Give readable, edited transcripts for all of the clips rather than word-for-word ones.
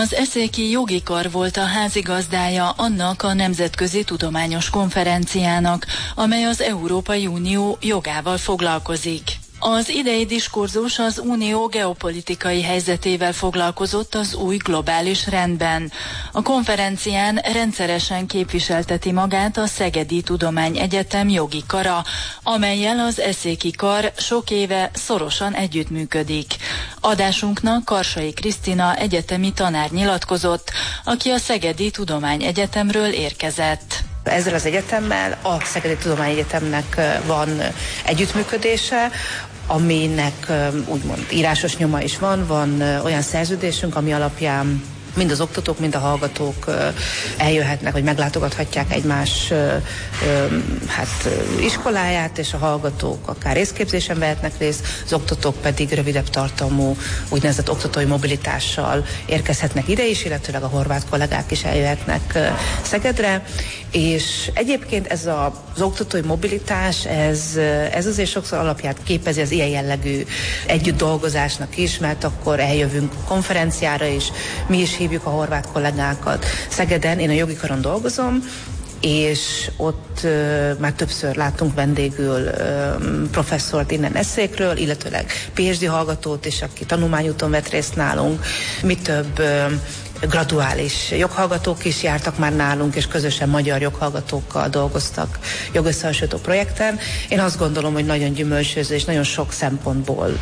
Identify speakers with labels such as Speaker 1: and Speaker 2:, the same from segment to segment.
Speaker 1: Az eszéki jogi kar volt a házigazdája annak a nemzetközi tudományos konferenciának, amely az Európai Unió jogával foglalkozik. Az idei diskurzus az unió geopolitikai helyzetével foglalkozott az új globális rendben. A konferencián rendszeresen képviselteti magát a Szegedi Tudományegyetem jogi kara, amellyel az eszéki kar sok éve szorosan együttműködik. Adásunknak Karsai Krisztina egyetemi tanár nyilatkozott, aki a Szegedi Tudományegyetemről érkezett.
Speaker 2: Ezzel az egyetemmel a Szegedi Tudományegyetemnek van együttműködése, aminek úgymond írásos nyoma is van olyan szerződésünk, ami alapján mind az oktatók, mind a hallgatók eljöhetnek, vagy meglátogathatják egymás iskoláját, és a hallgatók akár részképzésen vehetnek részt, az oktatók pedig rövidebb tartalmú úgynevezett oktatói mobilitással érkezhetnek ide is, illetőleg a horvát kollégák is eljöhetnek Szegedre, és egyébként ez az oktatói mobilitás, ez azért sokszor alapját képezi az ilyen jellegű együtt dolgozásnak is, mert akkor eljövünk konferenciára is, mi is hívjuk a horvát kollégákat. Szegeden én a jogi karon dolgozom, és ott már többször láttunk vendégül professzort innen eszékről, illetőleg PhD hallgatót is, aki tanulmányúton vett részt nálunk. Mi több graduális joghallgatók is jártak már nálunk, és közösen magyar joghallgatókkal dolgoztak jogösszehasonlító projekten. Én azt gondolom, hogy nagyon gyümölcsöző és nagyon sok szempontból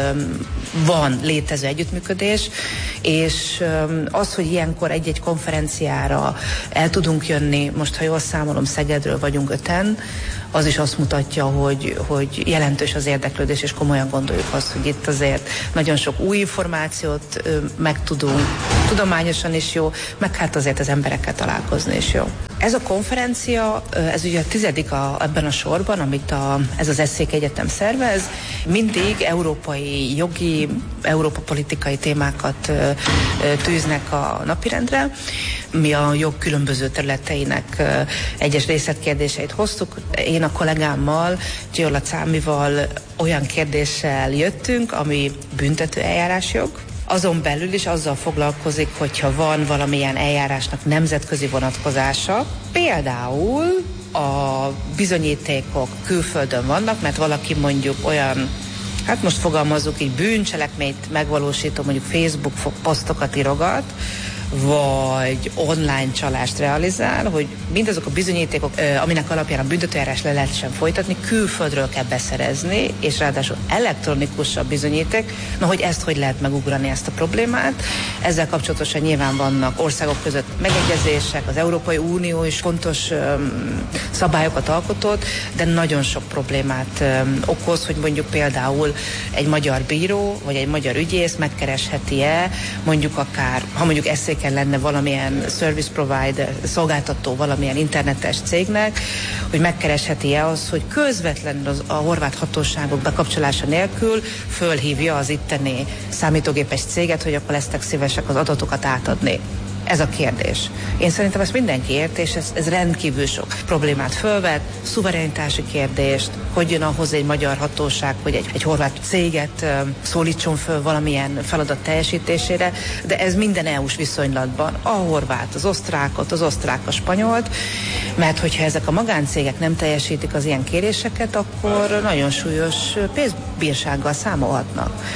Speaker 2: van létező együttműködés, és az, hogy ilyenkor egy-egy konferenciára el tudunk jönni, most ha jól számolom, Szegedről vagyunk 5-en, az is azt mutatja, hogy jelentős az érdeklődés, és komolyan gondoljuk azt, hogy itt azért nagyon sok új információt megtudunk, tudományosan is jó, meg hát azért az emberekkel találkozni is jó. Ez a konferencia, ez ugye a 10. ebben a sorban, amit ez az Eszéki Egyetem szervez, mindig európai jogi, Európa politikai témákat tűznek a napirendre. Mi a jog különböző területeinek egyes részletkérdéseit hoztuk. Én a kollégámmal, Giola Cámival olyan kérdéssel jöttünk, ami büntető eljárásjog. Azon belül is azzal foglalkozik, hogyha van valamilyen eljárásnak nemzetközi vonatkozása, például a bizonyítékok külföldön vannak, mert valaki mondjuk olyan, hát most fogalmazzuk így, bűncselekményt megvalósító, mondjuk Facebook posztokat írogat, vagy online csalást realizál, hogy mindazok a bizonyítékok, aminek alapján a büntetőeljárás le lehessen folytatni, külföldről kell beszerezni, és ráadásul elektronikus a bizonyíték, hogy ezt hogy lehet megugrani, ezt a problémát. Ezzel kapcsolatosan nyilván vannak országok között megegyezések, az Európai Unió is fontos szabályokat alkotott, de nagyon sok problémát okoz, hogy mondjuk például egy magyar bíró, vagy egy magyar ügyész megkeresheti-e, mondjuk akár, ha mondjuk eszéken lenne valamilyen service provider, szolgáltató valamilyen internetes cégnek, hogy megkeresheti-e az, hogy közvetlenül a horvát hatóságok bekapcsolása nélkül fölhívja az itteni számítógépes céget, hogy akkor lesznek szívesek az adatokat átadni. Ez a kérdés. Én szerintem ezt mindenki ért, és ez rendkívül sok problémát fölvet, szuverenitási kérdést, hogy jön ahhoz egy magyar hatóság, hogy egy horvát céget szólítson föl valamilyen feladat teljesítésére, de ez minden EU-s viszonylatban, a horvát, az osztrákot, az osztrák, a spanyolt, mert hogyha ezek a magáncégek nem teljesítik az ilyen kéréseket, akkor nagyon súlyos pénzbírsággal számolhatnak.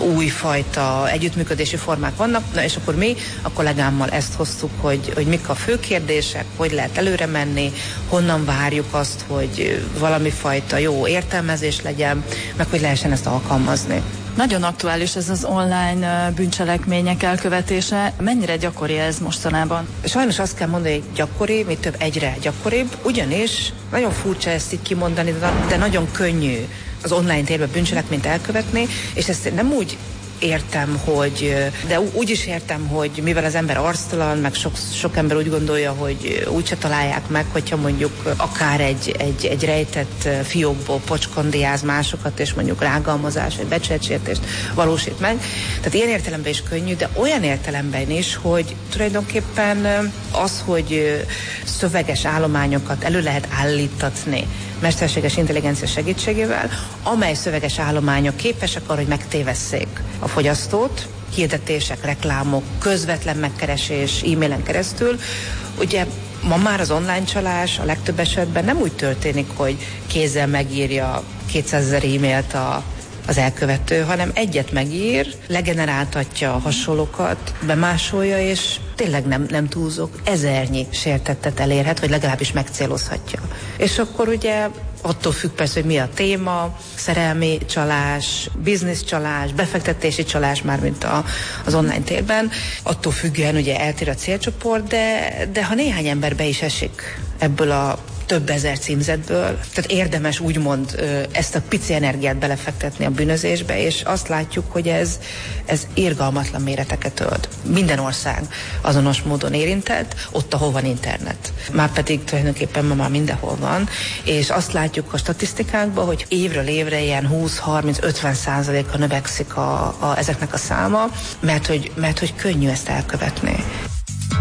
Speaker 2: Újfajta együttműködési formák vannak, na és akkor mi a kollégámmal ezt hoztuk, hogy mik a fő kérdések, hogy lehet előre menni, honnan várjuk azt, hogy valami fajta jó értelmezés legyen, meg hogy lehessen ezt alkalmazni.
Speaker 1: Nagyon aktuális ez az online bűncselekmények elkövetése. Mennyire gyakori ez mostanában?
Speaker 2: Sajnos azt kell mondani, hogy gyakori, mi több egyre gyakoribb, ugyanis nagyon furcsa ezt így kimondani, de nagyon könnyű az online térben bűncselekményt elkövetni, és ezt nem úgy értem, de úgy is értem, hogy mivel az ember arctalan, meg sok ember úgy gondolja, hogy úgyse találják meg, hogyha mondjuk akár egy rejtett fiókból pocskondiáz másokat, és mondjuk rágalmazás, vagy becsületsértést valósít meg. Tehát ilyen értelemben is könnyű, de olyan értelemben is, hogy tulajdonképpen az, hogy szöveges állományokat elő lehet állítatni mesterséges intelligencia segítségével, amely szöveges állományok képesek arra, hogy megtévesszék a fogyasztót, hirdetések, reklámok, közvetlen megkeresés e-mailen keresztül. Ugye ma már az online csalás a legtöbb esetben nem úgy történik, hogy kézzel megírja 200 000 e-mailt az elkövető, hanem egyet megír, legeneráltatja a hasonlókat, bemásolja, és tényleg nem túlzok, 1000 sértettet elérhet, vagy legalábbis megcélozhatja. És akkor ugye attól függ persze, hogy mi a téma, szerelmi csalás, bizniszcsalás, befektetési csalás, mármint az online térben, attól függően ugye eltér a célcsoport, de ha néhány ember be is esik ebből a több ezer címzetből, tehát érdemes úgymond ezt a pici energiát belefektetni a bűnözésbe, és azt látjuk, hogy ez irgalmatlan méreteket ölt. Minden ország azonos módon érintett, ott, ahol van internet. Márpedig tulajdonképpen ma már mindenhol van, és azt látjuk a statisztikákban, hogy évről évre ilyen 20-30-50%-a növekszik ezeknek a száma, mert hogy könnyű ezt elkövetni.